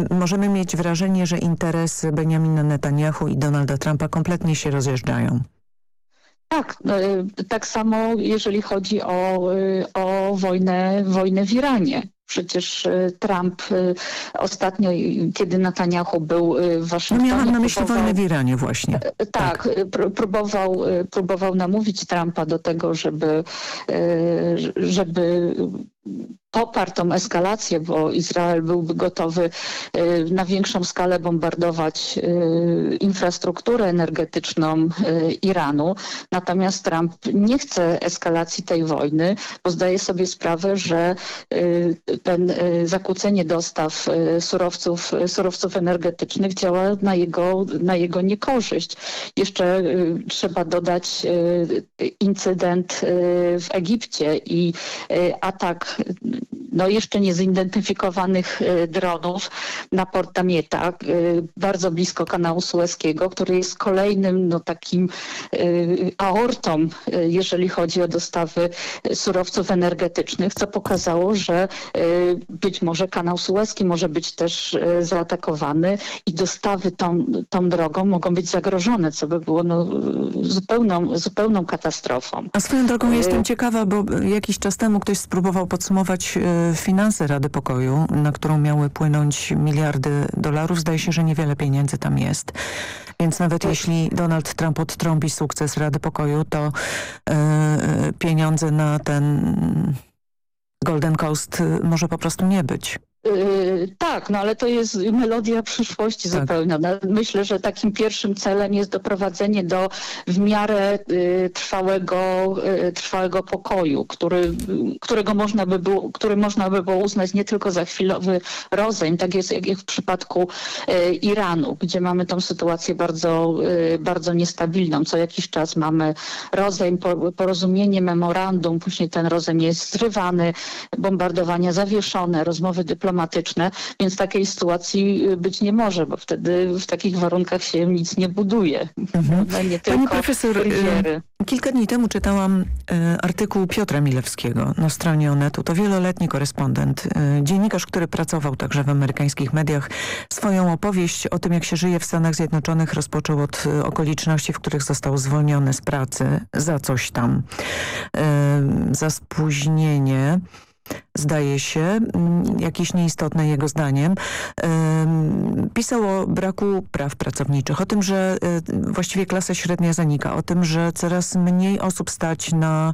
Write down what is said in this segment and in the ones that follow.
możemy mieć wrażenie, że interesy Benjamina Netanyahu i Donalda Trumpa kompletnie się rozjeżdżają. Tak, tak samo jeżeli chodzi o wojnę w Iranie. Przecież Trump ostatnio, kiedy Netanyahu był w Waszyngtonie... Miałam na myśli wojnę w Iranie właśnie. Tak. Próbował namówić Trumpa do tego, żeby poparł tą eskalację, bo Izrael byłby gotowy na większą skalę bombardować infrastrukturę energetyczną Iranu. Natomiast Trump nie chce eskalacji tej wojny, bo zdaje sobie sprawę, że ten zakłócenie dostaw surowców energetycznych działa na jego niekorzyść. Jeszcze trzeba dodać incydent w Egipcie i atak jeszcze niezidentyfikowanych dronów na Port Damietta, bardzo blisko kanału Sueskiego, który jest kolejnym takim aortą, jeżeli chodzi o dostawy surowców energetycznych, co pokazało, że być może kanał Sueski może być też zaatakowany i dostawy tą drogą mogą być zagrożone, co by było zupełną katastrofą. A swoją drogą jestem ciekawa, bo jakiś czas temu ktoś spróbował podsumować finanse Rady Pokoju, na którą miały płynąć miliardy dolarów. Zdaje się, że niewiele pieniędzy tam jest. Więc nawet jeśli Donald Trump odtrąbi sukces Rady Pokoju, to pieniądze na ten Golden Coast może po prostu nie być. Tak, ale to jest melodia przyszłości zupełnie. Myślę, że takim pierwszym celem jest doprowadzenie do w miarę trwałego pokoju, który można by było uznać nie tylko za chwilowy rozejm, tak jest jak w przypadku Iranu, gdzie mamy tą sytuację bardzo, bardzo niestabilną. Co jakiś czas mamy rozejm, porozumienie, memorandum, później ten rozejm jest zrywany, bombardowania zawieszone, rozmowy dyplomatyczne, więc takiej sytuacji być nie może, bo wtedy w takich warunkach się nic nie buduje. Nie tylko Pani profesor, kilka dni temu czytałam artykuł Piotra Milewskiego na stronie Onetu. To wieloletni korespondent, dziennikarz, który pracował także w amerykańskich mediach. Swoją opowieść o tym, jak się żyje w Stanach Zjednoczonych, rozpoczął od okoliczności, w których został zwolniony z pracy za coś tam, za spóźnienie. Zdaje się, jakieś nieistotne jego zdaniem. Pisał o braku praw pracowniczych, o tym, że właściwie klasa średnia zanika, o tym, że coraz mniej osób stać na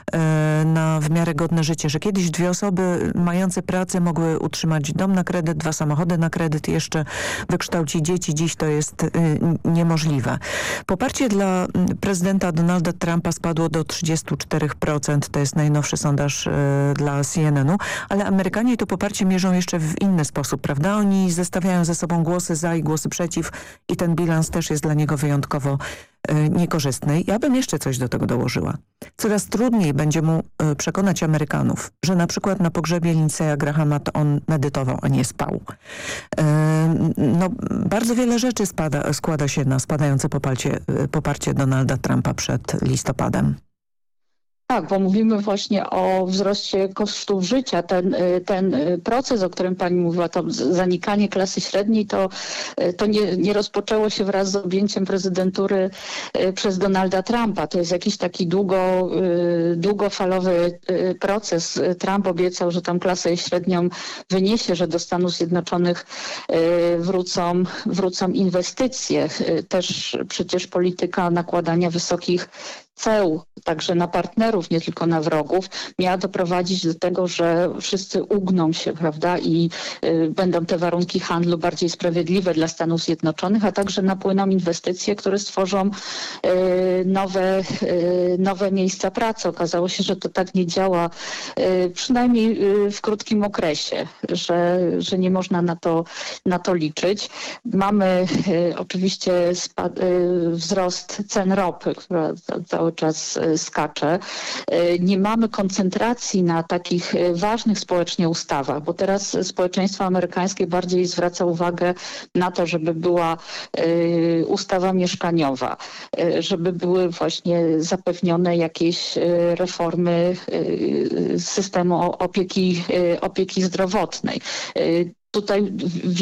w miarę godne życie, że kiedyś 2 osoby mające pracę mogły utrzymać dom na kredyt, 2 samochody na kredyt i jeszcze wykształcić dzieci. Dziś to jest niemożliwe. Poparcie dla prezydenta Donalda Trumpa spadło do 34%. To jest najnowszy sondaż dla CNN-u, ale Amerykanie to poparcie mierzą jeszcze w inny sposób, prawda? Oni zestawiają ze sobą głosy za i głosy przeciw i ten bilans też jest dla niego wyjątkowo niekorzystny. Ja bym jeszcze coś do tego dołożyła. Coraz trudniej będzie mu przekonać Amerykanów, że na przykład na pogrzebie Lindsaya Grahama to on medytował, a nie spał. Bardzo wiele rzeczy składa się na spadające poparcie Donalda Trumpa przed listopadem. Tak, bo mówimy właśnie o wzroście kosztów życia. Ten proces, o którym pani mówiła, to zanikanie klasy średniej, to nie rozpoczęło się wraz z objęciem prezydentury przez Donalda Trumpa. To jest jakiś taki długofalowy proces. Trump obiecał, że tam klasę średnią wyniesie, że do Stanów Zjednoczonych wrócą inwestycje. Też przecież polityka nakładania wysokich ceł, także na partnerów, nie tylko na wrogów, miała doprowadzić do tego, że wszyscy ugną się, prawda, i będą te warunki handlu bardziej sprawiedliwe dla Stanów Zjednoczonych, a także napłyną inwestycje, które stworzą nowe miejsca pracy. Okazało się, że to tak nie działa, przynajmniej w krótkim okresie, że nie można na to liczyć. Mamy oczywiście wzrost cen ropy, która cały czas skacze. Nie mamy koncentracji na takich ważnych społecznie ustawach, bo teraz społeczeństwo amerykańskie bardziej zwraca uwagę na to, żeby była ustawa mieszkaniowa, żeby były właśnie zapewnione jakieś reformy systemu opieki zdrowotnej. Tutaj